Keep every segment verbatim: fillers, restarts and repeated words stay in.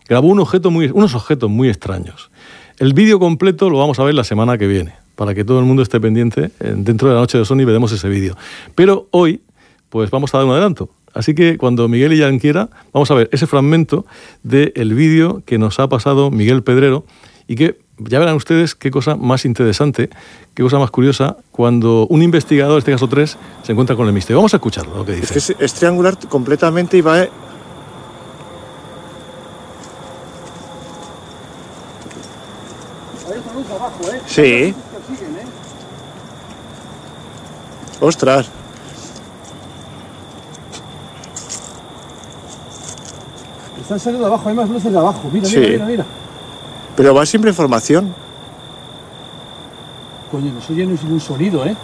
grabó un objeto muy, unos objetos muy extraños. El vídeo completo lo vamos a ver la semana que viene, para que todo el mundo esté pendiente. Dentro de la noche de Sony veremos ese vídeo. Pero hoy, pues vamos a dar un adelanto. Así que cuando Miguel y Jan quiera, vamos a ver ese fragmento del vídeo que nos ha pasado Miguel Pedrero y que ya verán ustedes qué cosa más interesante, qué cosa más curiosa cuando un investigador, en este caso tres, se encuentra con el misterio. Vamos a escucharlo, lo que dice. Es que es, es triangular completamente y va... Eh... Sí. Ostras. Están saliendo de abajo, hay más luces de abajo. Mira, sí. mira, mira, mira. Pero va siempre información. Coño, no se oye ningún sonido, ¿eh?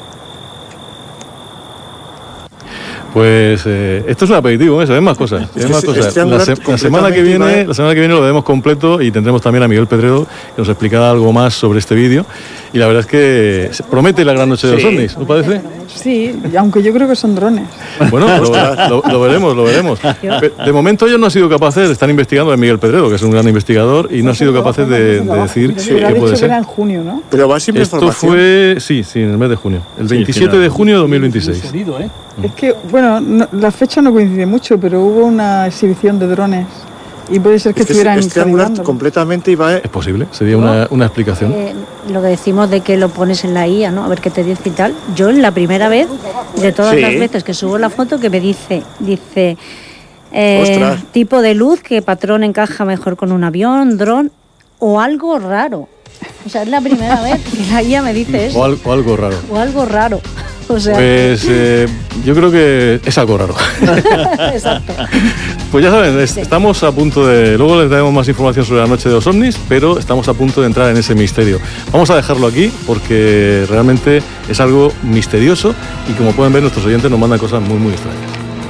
Pues eh, esto es un aperitivo, ¿eh? Se ven más cosas. Se ven más cosas. La, se, la, semana que viene, la semana que viene lo vemos completo y tendremos también a Miguel Pedrero que nos explicará algo más sobre este vídeo. Y la verdad es que promete la gran noche de los ovnis, ¿no parece? Sí, aunque yo creo que son drones. Bueno, lo, lo, lo veremos, lo veremos. De momento ellos no han sido capaces, están investigando a Miguel Pedrero, que es un gran investigador, y no han sido capaces de, de decir sí, qué puede ser. Era en junio, ¿no? Pero va siempre Esto información. fue, sí, sí, en el mes de junio. El veintisiete de junio de dos mil veintiséis. Es que, bueno, no, la fecha no coincide mucho, pero hubo una exhibición de drones y puede ser que es que estuvieran es triangular completamente y va... Es posible, sería una, una explicación. Eh, lo que decimos de que lo pones en la I A, ¿no? A ver qué te dice y tal. Yo la primera vez, de todas sí. las veces que subo la foto, que me dice, dice eh, tipo de luz, qué patrón encaja mejor con un avión, dron o algo raro. O sea, es la primera vez que la I A me dice eso. O, al, o algo raro. O algo raro. O sea, pues eh, yo creo que es algo raro. Exacto. Pues ya saben, es, estamos a punto de... Luego les daremos más información sobre la noche de los ovnis, pero estamos a punto de entrar en ese misterio. Vamos a dejarlo aquí porque realmente es algo misterioso y como pueden ver nuestros oyentes nos mandan cosas muy muy extrañas.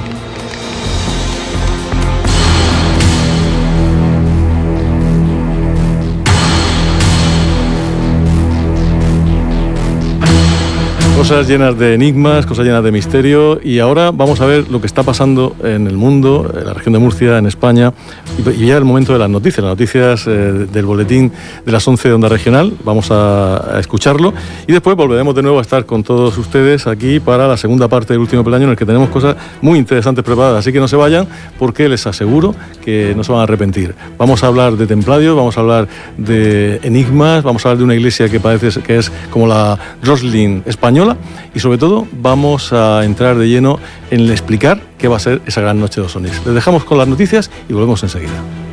Cosas llenas de enigmas, cosas llenas de misterio, y ahora vamos a ver lo que está pasando en el mundo, en la región de Murcia, en España, y ya el momento de las noticias, las noticias eh, del boletín de las once de Onda Regional. Vamos a, a escucharlo y después volveremos de nuevo a estar con todos ustedes aquí para la segunda parte del último peldaño, en el que tenemos cosas muy interesantes preparadas, así que no se vayan porque les aseguro que no se van a arrepentir. Vamos a hablar de templarios, vamos a hablar de enigmas, vamos a hablar de una iglesia que parece que es como la Roslin española, y sobre todo vamos a entrar de lleno en el explicar qué va a ser esa gran noche de los ovnis. Les dejamos con las noticias y volvemos enseguida.